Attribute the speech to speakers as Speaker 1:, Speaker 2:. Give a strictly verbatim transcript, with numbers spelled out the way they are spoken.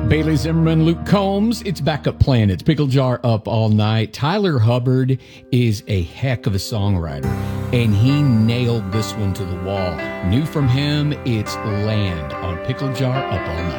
Speaker 1: Bailey Zimmerman, Luke Combs, it's Backup Plan. It's Pickle Jar Up All Night. Tyler Hubbard is a heck of a songwriter, and he nailed this one to the wall. New from him, it's Land on Pickle Jar Up All Night.